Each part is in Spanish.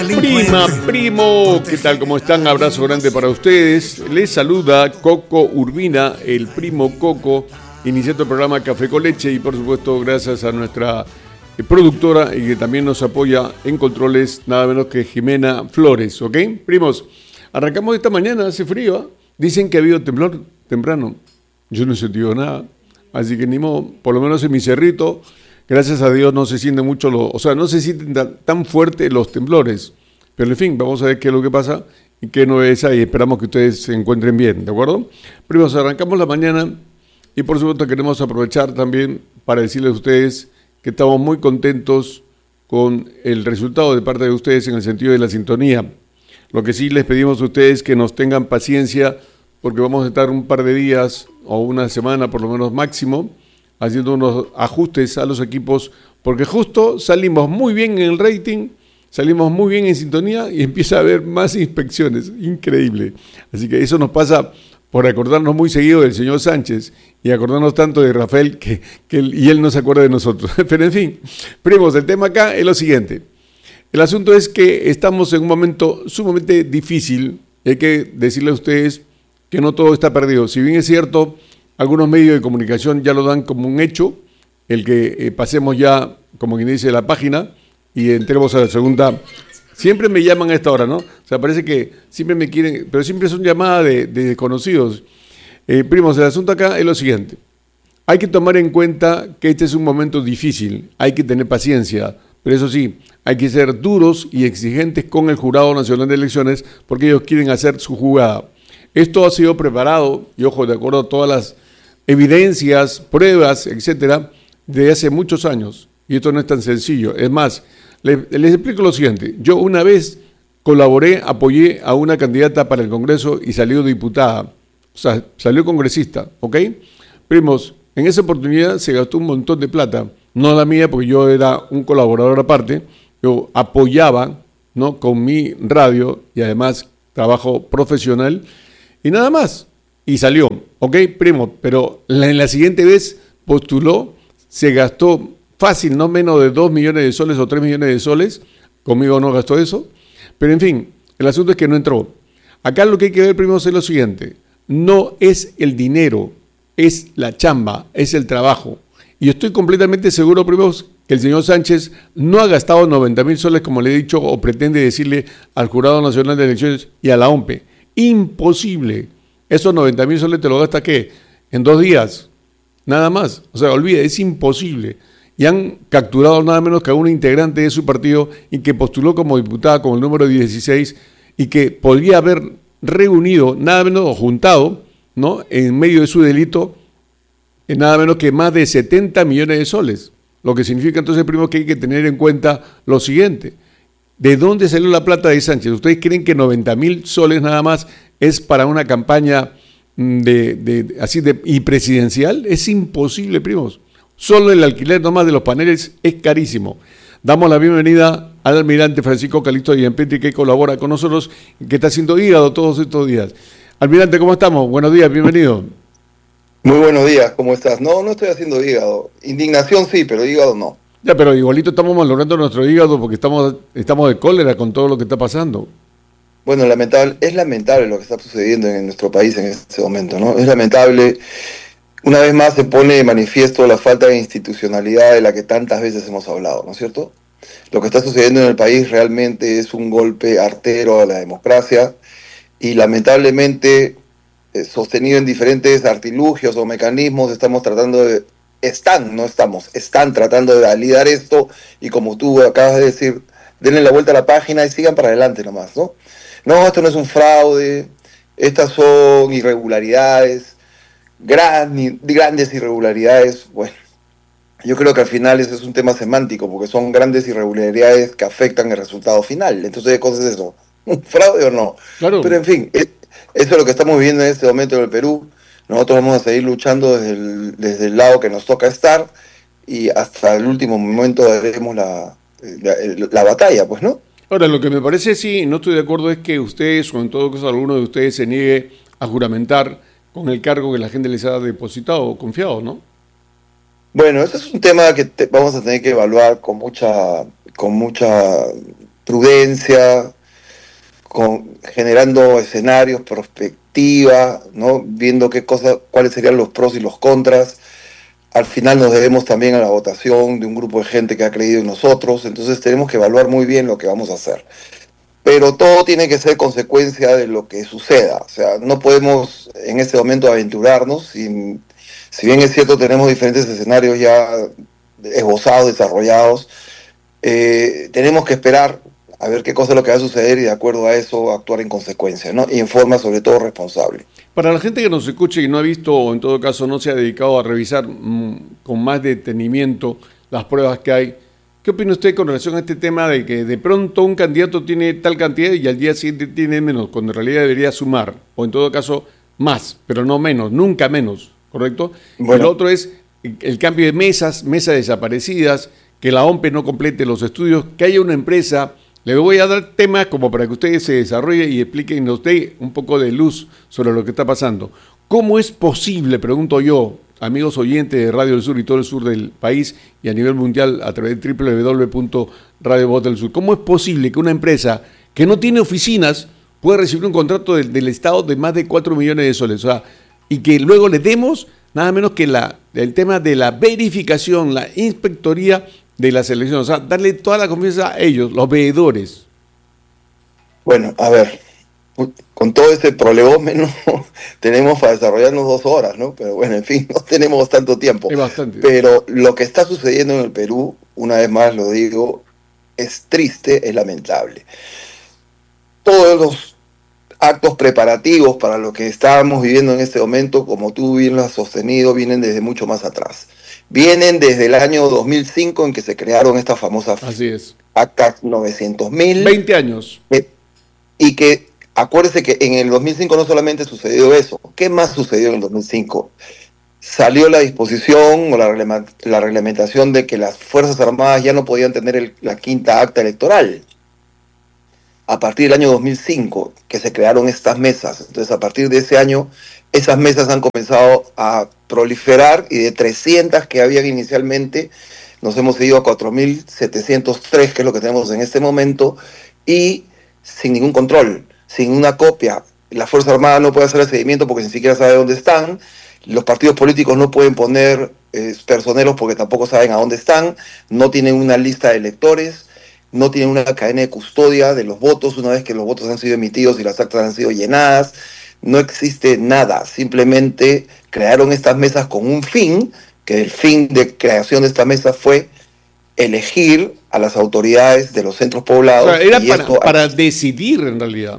Prima, primo, ¿qué tal? ¿Cómo están? Abrazo grande para ustedes. Les saluda Coco Urbina, el primo Coco, iniciando el programa Café con Leche y por supuesto gracias a nuestra productora y que también nos apoya en controles, nada menos que Jimena Flores, ¿ok? Primos, arrancamos esta mañana, hace frío, ¿eh? Dicen que ha habido temblor temprano. Yo no he sentido nada, así que ni modo, por lo menos en mi cerrito, gracias a Dios no se sienten mucho no se sienten tan fuertes los temblores. Pero en fin, vamos a ver qué es lo que pasa y qué novedades hay. Esperamos que ustedes se encuentren bien, ¿de acuerdo? Primos, arrancamos la mañana y por supuesto queremos aprovechar también para decirles a ustedes que estamos muy contentos con el resultado de parte de ustedes en el sentido de la sintonía. Lo que sí les pedimos a ustedes que nos tengan paciencia porque vamos a estar un par de días o una semana por lo menos máximo haciendo unos ajustes a los equipos porque justo salimos muy bien en el rating, salimos muy bien en sintonía y empieza a haber más inspecciones. Increíble. Así que eso nos pasa por acordarnos muy seguido del señor Sánchez y acordarnos tanto de Rafael y él no se acuerda de nosotros. Pero en fin, primos, el tema acá es lo siguiente. El asunto es que estamos en un momento sumamente difícil. Hay que decirle a ustedes que no todo está perdido. Si bien es cierto, algunos medios de comunicación ya lo dan como un hecho, el que pasemos ya, como quien dice, la página y entremos a la segunda. Siempre me llaman a esta hora, ¿no? O sea, parece que siempre me quieren, pero siempre son llamadas de desconocidos. Primos, el asunto acá es lo siguiente. Hay que tomar en cuenta que este es un momento difícil, hay que tener paciencia, pero eso sí, hay que ser duros y exigentes con el Jurado Nacional de Elecciones porque ellos quieren hacer su jugada. Esto ha sido preparado, y ojo, de acuerdo a todas las evidencias, pruebas, etcétera, de hace muchos años. Y esto no es tan sencillo. Es más, les explico lo siguiente. Yo una vez apoyé a una candidata para el Congreso y salió diputada. O sea, salió congresista, ¿ok? Primos, en esa oportunidad se gastó un montón de plata. No la mía, porque yo era un colaborador aparte. Yo apoyaba, ¿no?, con mi radio y además trabajo profesional y nada más. Y salió, ¿ok, primo? Pero en la siguiente vez postuló, se gastó fácil, no menos de 2 millones de soles o 3 millones de soles. Conmigo no gastó eso. Pero en fin, el asunto es que no entró. Acá lo que hay que ver, primero, es lo siguiente. No es el dinero, es la chamba, es el trabajo. Y estoy completamente seguro, primos, que el señor Sánchez no ha gastado 90.000 soles, como le he dicho, o pretende decirle al Jurado Nacional de Elecciones y a la OMPE. Imposible. Esos 90.000 soles te lo gasta, ¿qué? En 2 días. Nada más. O sea, olvida, es imposible. Y han capturado nada menos que a una integrante de su partido y que postuló como diputada con el número 16 y que podría haber reunido, nada menos, o juntado, ¿no?, en medio de su delito, nada menos que más de 70 millones de soles. Lo que significa entonces, primo, que hay que tener en cuenta lo siguiente. ¿De dónde salió la plata de Sánchez? ¿Ustedes creen que 90.000 soles nada más es para una campaña y presidencial? Es imposible, primos. Solo el alquiler nomás de los paneles es carísimo. Damos la bienvenida al almirante Francisco Calixto Gianpetri, que colabora con nosotros, que está haciendo hígado todos estos días. Almirante, ¿cómo estamos? Buenos días, bienvenido. Muy buenos días, ¿cómo estás? No estoy haciendo hígado. Indignación sí, pero hígado no. Ya, pero igualito estamos valorando nuestro hígado porque estamos de cólera con todo lo que está pasando. Bueno, es lamentable lo que está sucediendo en nuestro país en este momento, ¿no? Es lamentable. Una vez más se pone de manifiesto la falta de institucionalidad de la que tantas veces hemos hablado, ¿no es cierto? Lo que está sucediendo en el país realmente es un golpe artero a la democracia y lamentablemente sostenido en diferentes artilugios o mecanismos están tratando de validar esto y como tú acabas de decir, denle la vuelta a la página y sigan para adelante nomás, ¿no? No, esto no es un fraude, estas son irregularidades, grandes irregularidades. Bueno, yo creo que al final ese es un tema semántico porque son grandes irregularidades que afectan el resultado final. Entonces, ¿qué cosa es eso? ¿Un fraude o no? Claro. Pero en fin, eso es lo que estamos viviendo en este momento en el Perú. Nosotros vamos a seguir luchando desde el lado que nos toca estar y hasta el último momento daremos la batalla, pues, ¿no? Ahora, lo que me parece, sí, no estoy de acuerdo, es que ustedes, o en todo caso alguno de ustedes, se niegue a juramentar con el cargo que la gente les ha depositado o confiado, ¿no? Bueno, este es un tema que vamos a tener que evaluar con mucha prudencia, generando escenarios, perspectiva, ¿no? Viendo cuáles serían los pros y los contras. Al final nos debemos también a la votación de un grupo de gente que ha creído en nosotros, entonces tenemos que evaluar muy bien lo que vamos a hacer. Pero todo tiene que ser consecuencia de lo que suceda. O sea, no podemos en este momento aventurarnos. Si bien es cierto, tenemos diferentes escenarios ya esbozados, desarrollados, tenemos que esperar a ver qué cosa es lo que va a suceder y de acuerdo a eso actuar en consecuencia, ¿no? Y en forma sobre todo responsable. Para la gente que nos escuche y no ha visto, o en todo caso no se ha dedicado a revisar con más detenimiento las pruebas que hay, ¿qué opina usted con relación a este tema de que de pronto un candidato tiene tal cantidad y al día siguiente tiene menos, cuando en realidad debería sumar, o en todo caso más, pero no menos, nunca menos, ¿correcto? Bueno. El otro es el cambio de mesas desaparecidas, que la OMPE no complete los estudios, que haya una empresa. Le voy a dar temas como para que ustedes se desarrollen y expliquen, nos dé un poco de luz sobre lo que está pasando. ¿Cómo es posible, pregunto yo, amigos oyentes de Radio del Sur y todo el sur del país y a nivel mundial a través de www.radio Voz del Sur, cómo es posible que una empresa que no tiene oficinas pueda recibir un contrato del Estado de más de 4 millones de soles? O sea, y que luego le demos nada menos que el tema de la verificación, la inspectoría de las elecciones, o sea, darle toda la confianza a ellos, los veedores. Bueno, a ver, con todo este prolegómeno tenemos para desarrollarnos 2 horas, ¿no? Pero bueno, en fin, no tenemos tanto tiempo. Es bastante. Pero lo que está sucediendo en el Perú, una vez más lo digo, es triste, es lamentable. Todos los actos preparativos para lo que estábamos viviendo en este momento, como tú bien lo has sostenido, vienen desde mucho más atrás. Vienen desde el año 2005 en que se crearon estas famosas actas 900.000. 20 años. Y que, acuérdese que en el 2005 no solamente sucedió eso. ¿Qué más sucedió en el 2005? Salió la disposición o la reglamentación de que las Fuerzas Armadas ya no podían tener la quinta acta electoral. A partir del año 2005 que se crearon estas mesas. Entonces, a partir de ese año, esas mesas han comenzado a proliferar y de 300 que habían inicialmente, nos hemos ido a 4.703, que es lo que tenemos en este momento, y sin ningún control, sin una copia. La Fuerza Armada no puede hacer el seguimiento porque ni siquiera sabe dónde están. Los partidos políticos no pueden poner personeros porque tampoco saben a dónde están. No tienen una lista de electores. No tienen una cadena de custodia de los votos una vez que los votos han sido emitidos y las actas han sido llenadas. No existe nada, simplemente crearon estas mesas con un fin, que el fin de creación de esta mesa fue elegir a las autoridades de los centros poblados. O sea, era para decidir en realidad.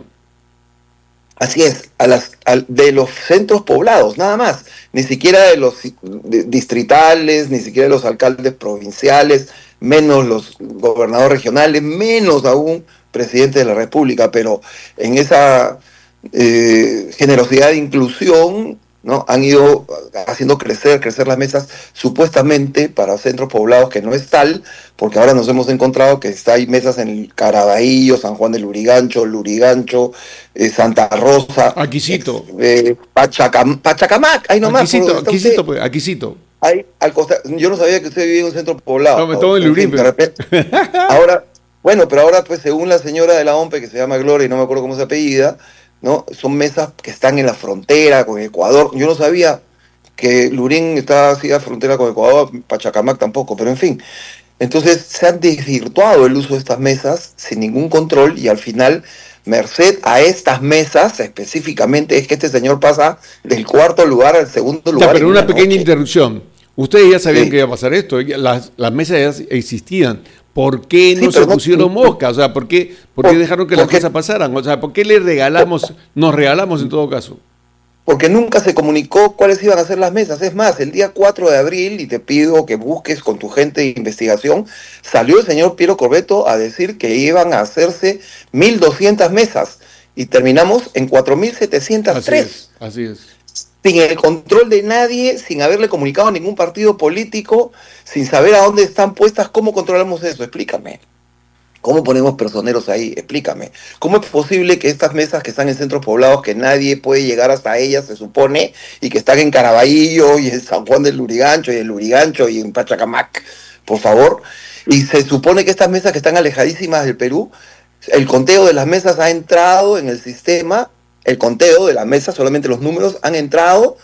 Así es, de los centros poblados, nada más. Ni siquiera de los distritales, ni siquiera de los alcaldes provinciales, menos los gobernadores regionales, menos aún presidente de la República, pero en esa generosidad de inclusión, ¿no? Han ido haciendo crecer las mesas supuestamente para centros poblados, que no es tal, porque ahora nos hemos encontrado que hay mesas en Caraballo, San Juan del Lurigancho, Santa Rosa, Aquisito, Pachacamac, ahí nomás. Aquisito. Ahí, al costado. Yo no sabía que usted vivía en un centro poblado. No, me tomo el Lurín, de repente. Ahora, pero ahora pues según la señora de la OMPE, que se llama Gloria y no me acuerdo cómo se apellida, ¿no? Son mesas que están en la frontera con Ecuador. Yo no sabía que Lurín estaba así a frontera con Ecuador, Pachacamac tampoco, pero en fin. Entonces se han desvirtuado el uso de estas mesas sin ningún control y al final, merced a estas mesas específicamente, es que este señor pasa del 4º lugar al 2º lugar. Pero una pequeña interrupción. Ustedes ya sabían que iba a pasar esto, las mesas ya existían. ¿Por qué no se pusieron moscas? O sea, ¿por qué dejaron que las cosas pasaran? O sea, ¿por qué nos regalamos en todo caso? Porque nunca se comunicó cuáles iban a ser las mesas. Es más, el día 4 de abril, y te pido que busques con tu gente de investigación, salió el señor Piero Corbeto a decir que iban a hacerse 1.200 mesas y terminamos en 4.703. Así es. Sin el control de nadie, sin haberle comunicado a ningún partido político, sin saber a dónde están puestas. ¿Cómo controlamos eso? Explícame. ¿Cómo ponemos personeros ahí? Explícame. ¿Cómo es posible que estas mesas que están en centros poblados, que nadie puede llegar hasta ellas, se supone, y que están en Caraballo y en San Juan del Lurigancho y en Pachacamac, por favor, Y se supone que estas mesas que están alejadísimas del Perú, el conteo de las mesas ha entrado en el sistema, el conteo de las mesas, solamente los números han entrado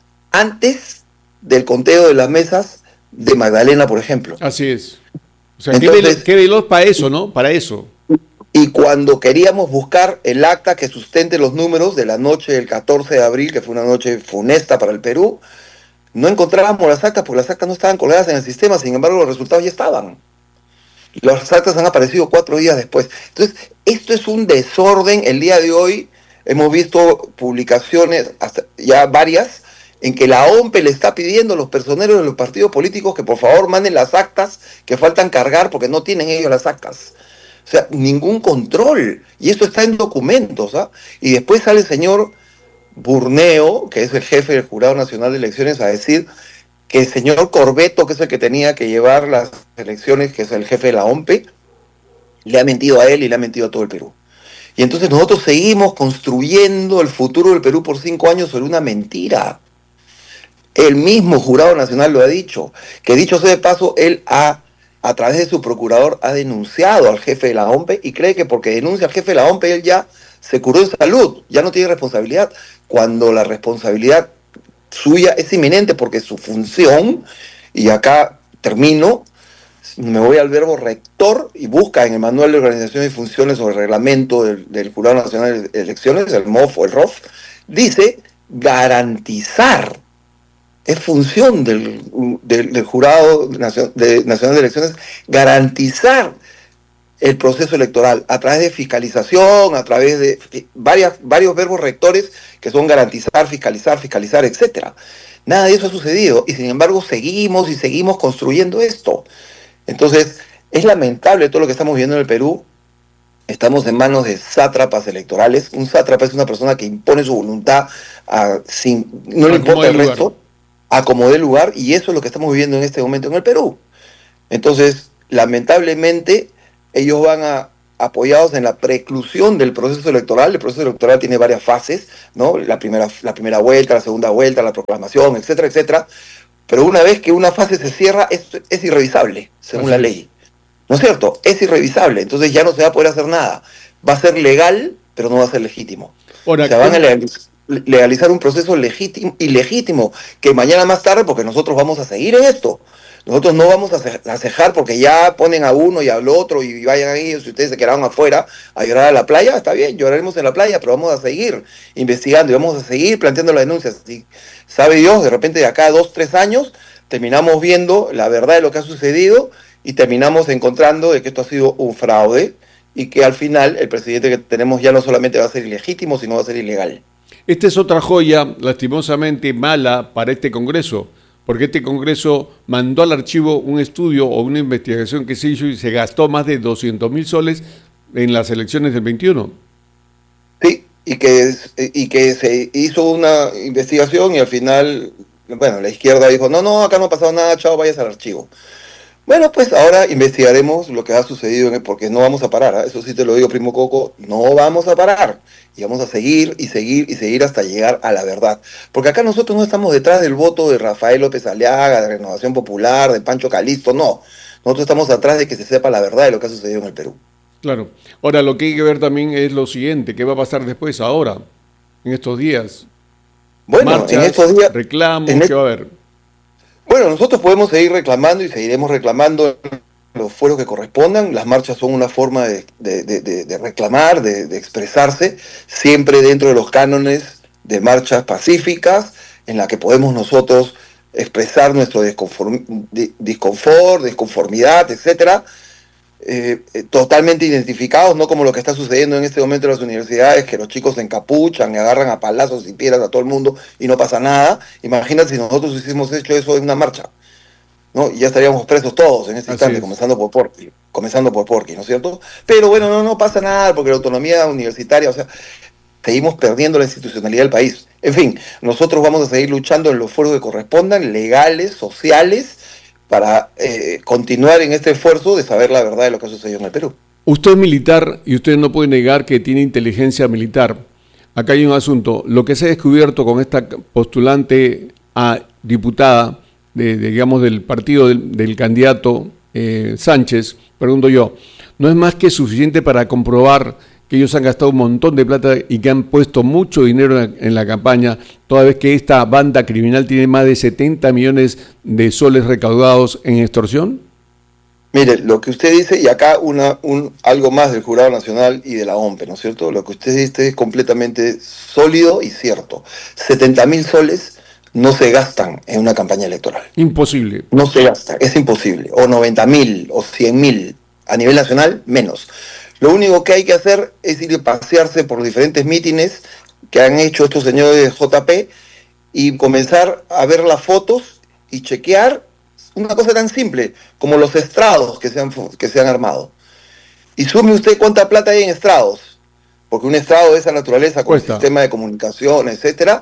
antes del conteo de las mesas de Magdalena, por ejemplo. Así es. O sea, Entonces, qué veloz para eso, ¿no? Para eso. y cuando queríamos buscar el acta que sustente los números de la noche del 14 de abril, que fue una noche funesta para el Perú, no encontrábamos las actas porque las actas no estaban colgadas en el sistema, sin embargo los resultados ya estaban. Las actas han aparecido 4 días después. Entonces, esto es un desorden. El día de hoy hemos visto publicaciones, hasta ya varias, en que la OMPE le está pidiendo a los personeros de los partidos políticos que por favor manden las actas que faltan cargar porque no tienen ellos las actas. O sea, ningún control. Y esto está en documentos, ¿ah? Y después sale el señor Burneo, que es el jefe del Jurado Nacional de Elecciones, a decir que el señor Corbeto, que es el que tenía que llevar las elecciones, que es el jefe de la OMPE, le ha mentido a él y le ha mentido a todo el Perú. Y entonces nosotros seguimos construyendo el futuro del Perú por 5 años sobre una mentira. El mismo Jurado Nacional lo ha dicho, que dicho sea de paso, él a través de su procurador ha denunciado al jefe de la OMPE y cree que porque denuncia al jefe de la OMPE él ya se curó en salud, ya no tiene responsabilidad, cuando la responsabilidad suya es inminente porque su función, y acá termino, me voy al verbo rector y busca en el Manual de Organización y Funciones o el reglamento del Jurado Nacional de Elecciones, el MOF o el ROF, dice garantizar. Es función del Jurado Nacional de Elecciones garantizar el proceso electoral a través de fiscalización, a través de varios verbos rectores que son garantizar, fiscalizar, etcétera. Nada de eso ha sucedido y sin embargo seguimos construyendo esto. Entonces, es lamentable todo lo que estamos viendo en el Perú. Estamos en manos de sátrapas electorales. Un sátrapa es una persona que impone su voluntad no le importa el resto, a como dé lugar, y eso es lo que estamos viviendo en este momento en el Perú. Entonces, lamentablemente, ellos van apoyados en la preclusión del proceso electoral. El proceso electoral tiene varias fases, ¿no? La primera vuelta, la segunda vuelta, la proclamación, etcétera, etcétera. Pero una vez que una fase se cierra, es irrevisable, según la ley. ¿No es cierto? Es irrevisable, entonces ya no se va a poder hacer nada. Va a ser legal, pero no va a ser legítimo. Ahora, van a legalizar un proceso ilegítimo, que mañana más tarde, porque nosotros vamos a seguir en esto. Nosotros no vamos a cejar porque ya ponen a uno y al otro y vayan ahí, si ustedes se quedaron afuera a llorar a la playa, está bien, lloraremos en la playa, pero vamos a seguir investigando y vamos a seguir planteando las denuncias. Y sabe Dios, de repente de acá a 2-3 años terminamos viendo la verdad de lo que ha sucedido y terminamos encontrando de que esto ha sido un fraude y que al final el presidente que tenemos ya no solamente va a ser ilegítimo, sino va a ser ilegal. Esta es otra joya, lastimosamente mala para este Congreso, porque este Congreso mandó al archivo un estudio o una investigación que se hizo y se gastó más de 200.000 soles en las elecciones del 21. Sí, y que se hizo una investigación y al final, bueno, la izquierda dijo, no, acá no ha pasado nada, chao, vayas al archivo. Bueno, pues ahora investigaremos lo que ha sucedido, porque no vamos a parar, ¿eh? Eso sí te lo digo, primo Coco, no vamos a parar. Y vamos a seguir hasta llegar a la verdad. Porque acá nosotros no estamos detrás del voto de Rafael López Aliaga, de Renovación Popular, de Pancho Calisto, no. Nosotros estamos atrás de que se sepa la verdad de lo que ha sucedido en el Perú. Claro. Ahora, lo que hay que ver también es lo siguiente, ¿qué va a pasar después, ahora, en estos días? Bueno, marchas, en estos días... reclamos, ¿qué va a haber? Bueno, nosotros podemos seguir reclamando y seguiremos reclamando los fueros que correspondan. Las marchas son una forma de reclamar, de expresarse, siempre dentro de los cánones de marchas pacíficas, en la que podemos nosotros expresar nuestro disconformidad, etcétera, totalmente identificados, no como lo que está sucediendo en este momento en las universidades, que los chicos se encapuchan y agarran a palazos y piedras a todo el mundo y no pasa nada. Imagínate si nosotros hubiésemos hecho eso en una marcha, ¿no? Y ya estaríamos presos todos en este instante, comenzando por Porky, ¿no es cierto? Pero bueno, no pasa nada, porque la autonomía universitaria, o sea, seguimos perdiendo la institucionalidad del país. En fin, nosotros vamos a seguir luchando en los foros que correspondan, legales, sociales, para continuar en este esfuerzo de saber la verdad de lo que ha sucedido en el Perú. Usted es militar y usted no puede negar que tiene inteligencia militar. Acá hay un asunto. Lo que se ha descubierto con esta postulante a diputada, digamos, del partido del candidato Sánchez, pregunto yo, ¿no es más que suficiente para comprobar que ellos han gastado un montón de plata y que han puesto mucho dinero en la campaña, toda vez que esta banda criminal tiene más de 70 millones de soles recaudados en extorsión? Mire, lo que usted dice, y acá algo más del Jurado Nacional y de la OMPE, ¿no es cierto? Lo que usted dice es completamente sólido y cierto. 70.000 soles no se gastan en una campaña electoral. Imposible. No se gasta, es imposible. O 90.000 o 100.000 a nivel nacional, menos. Lo único que hay que hacer es ir a pasearse por diferentes mítines que han hecho estos señores de JP y comenzar a ver las fotos y chequear una cosa tan simple como los estrados que se han armado. Y sume usted cuánta plata hay en estrados, porque un estrado de esa naturaleza con sistema de comunicación, etcétera,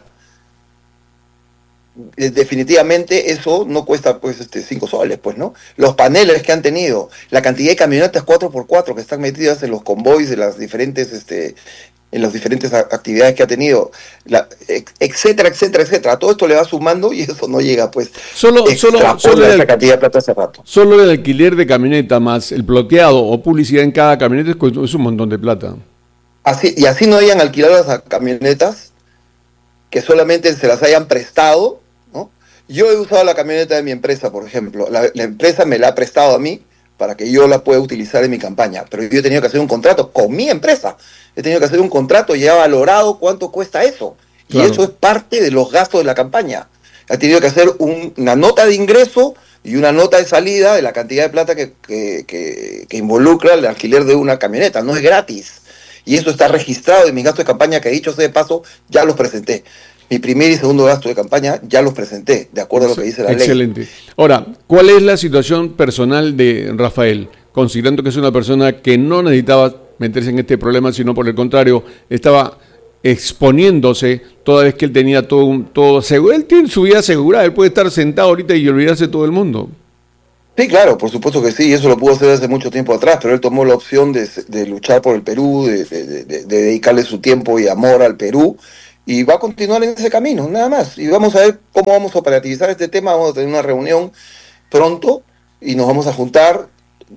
definitivamente eso no cuesta pues 5 soles, pues, ¿no? Los paneles que han tenido, la cantidad de camionetas 4x4 que están metidas en los convoys de las diferentes en las diferentes actividades que ha tenido, etcétera, etcétera, etcétera. Todo esto le va sumando y eso no llega, pues, solo esa cantidad de plata hace rato. Solo el alquiler de camioneta más el bloqueado o publicidad en cada camioneta es un montón de plata. Así no hayan alquilado las camionetas, que solamente se las hayan prestado, ¿no? Yo he usado la camioneta de mi empresa, por ejemplo. La empresa me la ha prestado a mí para que yo la pueda utilizar en mi campaña, pero yo he tenido que hacer un contrato con mi empresa. He tenido que hacer un contrato y he valorado cuánto cuesta eso. Claro. Y eso es parte de los gastos de la campaña. He tenido que hacer una nota de ingreso y una nota de salida de la cantidad de plata que involucra el alquiler de una camioneta. No es gratis. Y eso está registrado en mis gastos de campaña, que dicho sea de paso, ya los presenté. Mi primer y segundo gasto de campaña ya los presenté, de acuerdo a lo que dice la ley. Excelente. Ahora, ¿cuál es la situación personal de Rafael? Considerando que es una persona que no necesitaba meterse en este problema, sino por el contrario, estaba exponiéndose toda vez que él tenía todo seguro. Él tiene su vida asegurada, él puede estar sentado ahorita y olvidarse de todo el mundo. Sí, claro, por supuesto que sí, eso lo pudo hacer hace mucho tiempo atrás, pero él tomó la opción de luchar por el Perú, de dedicarle su tiempo y amor al Perú, y va a continuar en ese camino, nada más. Y vamos a ver cómo vamos a operativizar este tema. Vamos a tener una reunión pronto y nos vamos a juntar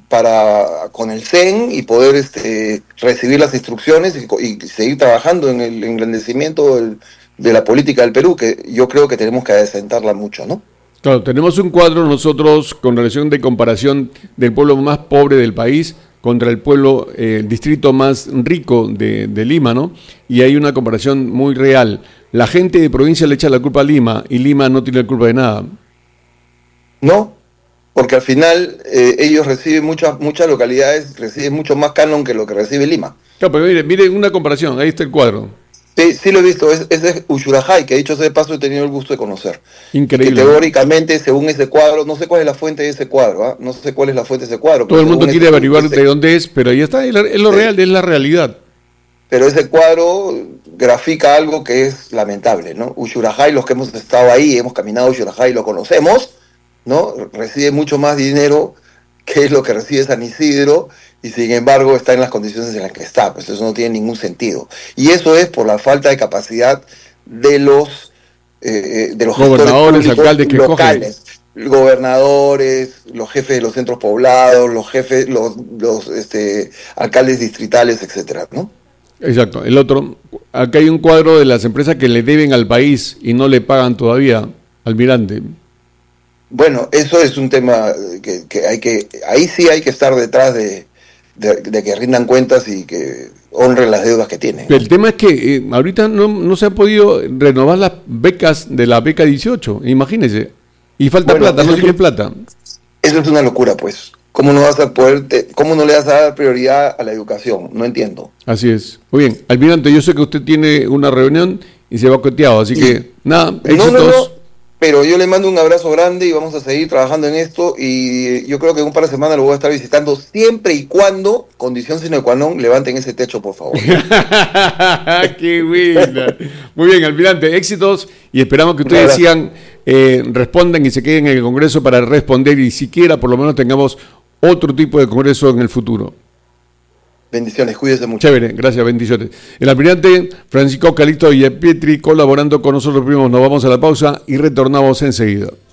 con el CEN y poder recibir las instrucciones y seguir trabajando en el engrandecimiento de la política del Perú, que yo creo que tenemos que adecentarla mucho, ¿no? Claro, tenemos un cuadro nosotros con relación de comparación del pueblo más pobre del país contra el pueblo, el distrito más rico de Lima, ¿no? Y hay una comparación muy real. La gente de provincia le echa la culpa a Lima y Lima no tiene la culpa de nada. No, porque al final ellos reciben muchas localidades, reciben mucho más canon que lo que recibe Lima. Claro, pero mire una comparación, ahí está el cuadro. Sí lo he visto, es de Ushurajay, que dicho sea de paso he tenido el gusto de conocer. Increíble. Que teóricamente, según ese cuadro, no sé cuál es la fuente de ese cuadro, ¿eh? No sé cuál es la fuente de ese cuadro. Todo el mundo quiere averiguar de dónde es, pero ahí está, es lo real, es la realidad. Pero ese cuadro grafica algo que es lamentable, ¿no? Ushurajay, los que hemos estado ahí, hemos caminado a Ushurajay, lo conocemos, ¿no? Recibe mucho más dinero que es lo que recibe San Isidro, y sin embargo está en las condiciones en las que está. Pues eso no tiene ningún sentido. Y eso es por la falta de capacidad de los gobernadores, alcaldes que locales, gobernadores, los jefes de los centros poblados, los alcaldes distritales, etcétera, ¿no? Exacto. El otro, acá hay un cuadro de las empresas que le deben al país y no le pagan todavía, almirante. Bueno, eso es un tema ahí sí hay que estar detrás de que rindan cuentas y que honren las deudas que tienen. El tema es que ahorita no se han podido renovar las becas de la beca 18, imagínese. Y falta plata, no tiene plata. Eso es una locura, pues. ¿Cómo no le vas a dar prioridad a la educación? No entiendo. Así es. Muy bien, almirante, yo sé que usted tiene una reunión y se va coteado, así que nada, éxitos. No. Pero yo le mando un abrazo grande y vamos a seguir trabajando en esto, y yo creo que en un par de semanas lo voy a estar visitando, siempre y cuando, condición sine qua non, levanten ese techo, por favor. ¡Qué buena! Muy bien, almirante, éxitos, y esperamos que ustedes respondan y se queden en el Congreso para responder, y siquiera por lo menos tengamos otro tipo de Congreso en el futuro. Bendiciones, cuídese mucho. Chévere, gracias, bendiciones. El almirante Francisco Calixto Villapietri colaborando con nosotros. Primos, nos vamos a la pausa y retornamos enseguida.